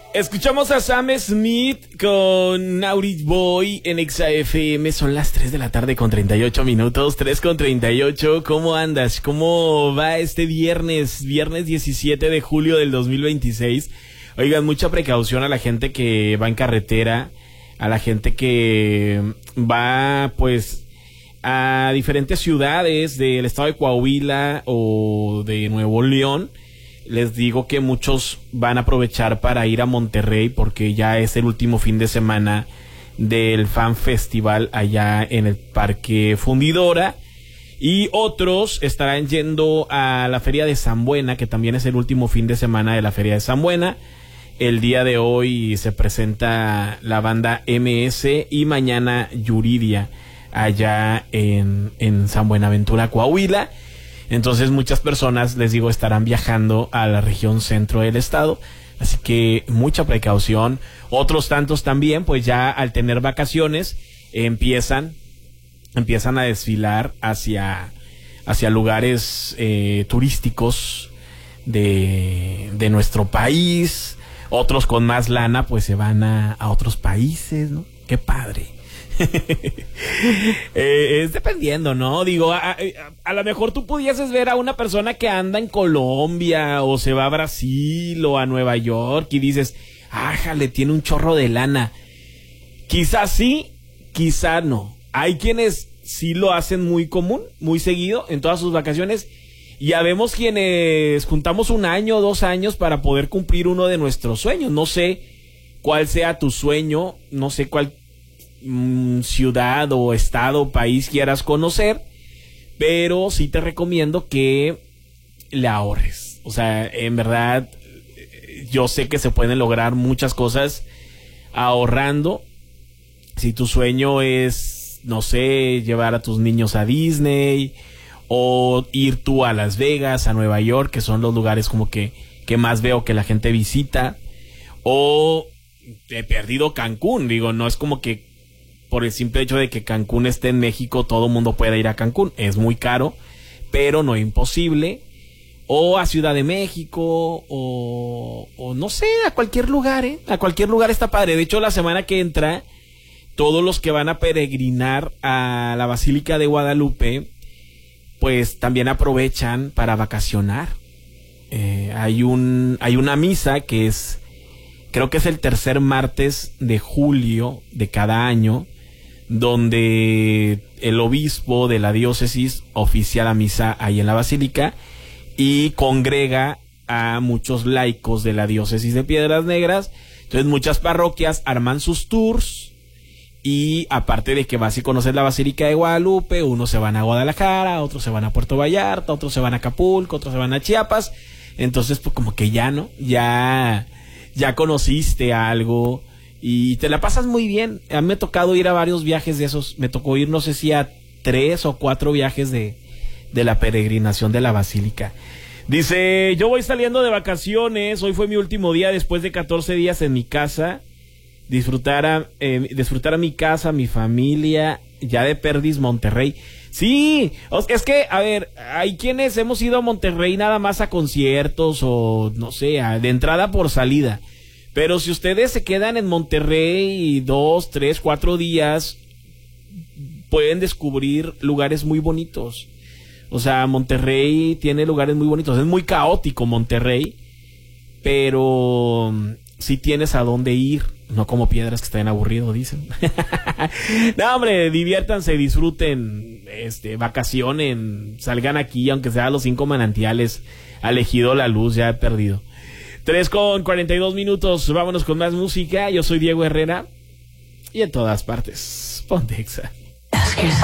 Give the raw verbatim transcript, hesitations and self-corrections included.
Escuchamos a Sam Smith con Naughty Boy en Exa F M. Son las tres de la tarde con treinta y ocho minutos. tres con treinta y ocho. ¿Cómo andas? ¿Cómo va este viernes? Viernes diecisiete de julio del dos mil veintiséis. Oigan, mucha precaución a la gente que va en carretera, a la gente que va, pues, a diferentes ciudades del estado de Coahuila o de Nuevo León. Les digo que muchos van a aprovechar para ir a Monterrey porque ya es el último fin de semana del Fan Festival allá en el Parque Fundidora. Y otros estarán yendo a la Feria de San Buena, que también es el último fin de semana de la Feria de San Buena. El día de hoy se presenta la banda M S y mañana Yuridia allá en, en San Buenaventura, Coahuila. Entonces muchas personas, les digo, estarán viajando a la región centro del estado, así que mucha precaución. Otros tantos también, pues ya al tener vacaciones, eh, empiezan, empiezan a desfilar hacia, hacia lugares eh, turísticos de, de nuestro país. Otros con más lana, pues se van a, a otros países, ¿no? ¡Qué padre! eh, es dependiendo, ¿no? Digo, a, a, a lo mejor tú pudieses ver a una persona que anda en Colombia o se va a Brasil o a Nueva York y dices, ájale, tiene un chorro de lana. Quizás sí, quizá no. Hay quienes sí lo hacen muy común, muy seguido en todas sus vacaciones. Ya vemos quienes juntamos un año o dos años para poder cumplir uno de nuestros sueños. No sé cuál sea tu sueño, no sé cuál ciudad o estado o país quieras conocer, pero sí te recomiendo que le ahorres. O sea, en verdad yo sé que se pueden lograr muchas cosas ahorrando. Si tu sueño es, no sé, llevar a tus niños a Disney o ir tú a Las Vegas, a Nueva York, que son los lugares como que, que más veo que la gente visita, o he perdido Cancún. Digo, no es como que por el simple hecho de que Cancún esté en México, todo el mundo puede ir a Cancún. Es muy caro, pero no imposible. O a Ciudad de México, o, o no sé, a cualquier lugar, ¿eh? A cualquier lugar está padre. De hecho, la semana que entra, todos los que van a peregrinar a la Basílica de Guadalupe, pues también aprovechan para vacacionar. Eh, hay un, hay una misa que es, creo que es el tercer martes de julio de cada año, donde el obispo de la diócesis oficia la misa ahí en la basílica y congrega a muchos laicos de la diócesis de Piedras Negras. Entonces muchas parroquias arman sus tours y aparte de que vas y conoces la Basílica de Guadalupe, unos se van a Guadalajara, otros se van a Puerto Vallarta, otros se van a Acapulco, otros se van a Chiapas. Entonces pues como que ya, ¿no? Ya, ya conociste algo y te la pasas muy bien. A mí me ha tocado ir a varios viajes de esos. Me tocó ir, no sé si a tres o cuatro viajes de, de la peregrinación de la Basílica. Dice, yo voy saliendo de vacaciones. Hoy fue mi último día después de catorce días en mi casa. Disfrutar a, eh, disfrutar a mi casa, mi familia. Ya de perdis, Monterrey. Sí, es que, a ver, hay quienes hemos ido a Monterrey nada más a conciertos o, no sé, a, de entrada por salida. Pero si ustedes se quedan en Monterrey dos, tres, cuatro días, pueden descubrir lugares muy bonitos. O sea, Monterrey tiene lugares muy bonitos. Es muy caótico Monterrey, pero sí tienes a dónde ir. No como Piedras, que está bien aburrido, dicen. No, hombre, diviértanse, disfruten, este, vacacionen, salgan aquí, aunque sea a los cinco manantiales. Ha elegido la luz, ya he perdido. tres con cuarenta y dos minutos, vámonos con más música. Yo soy Diego Herrera y en todas partes, ponte Exa.